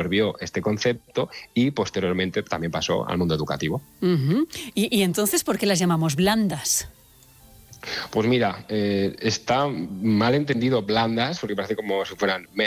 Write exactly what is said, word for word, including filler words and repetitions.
absorbió este concepto y posteriormente también pasó al mundo educativo. Uh-huh. ¿Y, y entonces por qué las llamamos blandas? Pues mira, eh, está mal entendido blandas, porque parece como si fueran